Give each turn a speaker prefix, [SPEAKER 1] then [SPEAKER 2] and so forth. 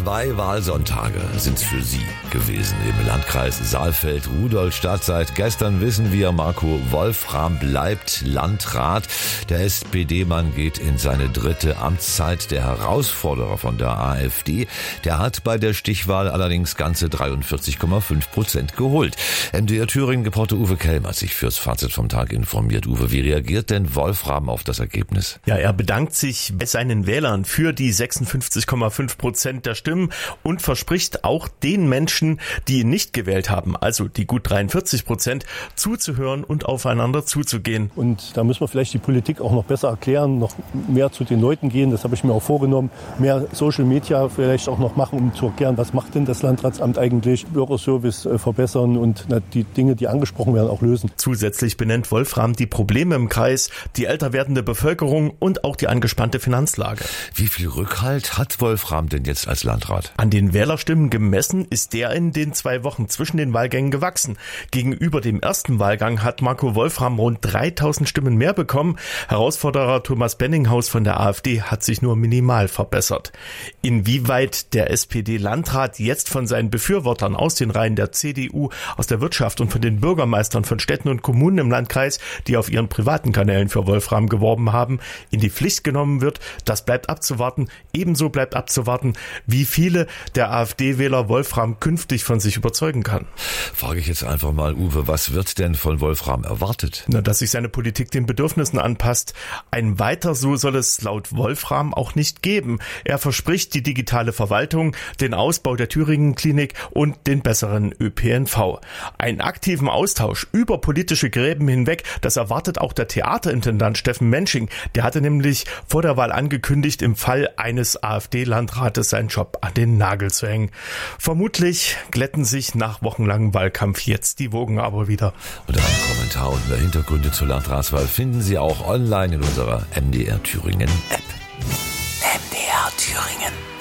[SPEAKER 1] 2 Wahlsonntage sind es für Sie gewesen im Landkreis Saalfeld-Rudolstadt. Seit gestern wissen wir, Marco Wolfram bleibt Landrat. Der SPD-Mann geht in seine 3. Amtszeit. Der Herausforderer von der AfD, der hat bei der Stichwahl allerdings ganze 43,5% geholt. MDR Thüringen-Reporter Uwe Kelm hat sich fürs Fazit vom Tag informiert. Uwe, wie reagiert denn Wolfram auf das Ergebnis?
[SPEAKER 2] Ja, er bedankt sich bei seinen Wählern für die 56,5% der Stimmen und verspricht auch den Menschen, die ihn nicht gewählt haben, also die gut 43%, zuzuhören und aufeinander zuzugehen.
[SPEAKER 3] Und da müssen wir vielleicht die Politik auch noch besser erklären, noch mehr zu den Leuten gehen, das habe ich mir auch vorgenommen, mehr Social Media vielleicht auch noch machen, um zu erklären, was macht denn das Landratsamt eigentlich, Bürgerservice verbessern und die Dinge, die angesprochen werden, auch lösen.
[SPEAKER 2] Zusätzlich benennt Wolfram die Probleme im Kreis, die älter werdende Bevölkerung und auch die angespannte Finanzlage.
[SPEAKER 1] Wie viel Rückhalt hat Wolfram denn jetzt als Landrat?
[SPEAKER 2] An den Wählerstimmen gemessen ist der in den 2 Wochen zwischen den Wahlgängen gewachsen. Gegenüber dem ersten Wahlgang hat Marco Wolfram rund 3000 Stimmen mehr bekommen. Herausforderer Thomas Benninghaus von der AfD hat sich nur minimal verbessert. Inwieweit der SPD-Landrat jetzt von seinen Befürwortern aus den Reihen der CDU, aus der Wirtschaft und von den Bürgermeistern von Städten und Kommunen im Landkreis, die auf ihren privaten Kanälen für Wolfram geworben haben, in die Pflicht genommen wird, das bleibt abzuwarten. Ebenso bleibt abzuwarten, wie viele der AfD-Wähler Wolfram künftig von sich überzeugen kann.
[SPEAKER 1] Frage ich jetzt einfach mal, Uwe, was wird denn von Wolfram erwartet?
[SPEAKER 2] Dass sich seine Politik den Bedürfnissen anpasst. Ein Weiter so soll es laut Wolfram auch nicht geben. Er verspricht die digitale Verwaltung, den Ausbau der Thüringen-Klinik und den besseren ÖPNV. Einen aktiven Austausch über politische Gräben hinweg, das erwartet auch der Theaterintendant Steffen Mensching. Der hatte nämlich vor der Wahl angekündigt, im Fall eines AfD-Landrates seinen Job an den Nagel zu hängen. Vermutlich glätten sich nach wochenlangem Wahlkampf jetzt die Wogen aber wieder.
[SPEAKER 1] Und einen Kommentar und mehr Hintergründe zur Landratswahl finden Sie auch online in unserer MDR Thüringen App.
[SPEAKER 4] MDR Thüringen.